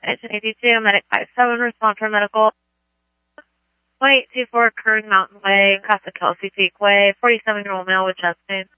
Engine 82, Medic 57, respond for medical. 1824 Kern Mountain Way, Casa Kelsey Peak Way, 47-year-old male with chest pain.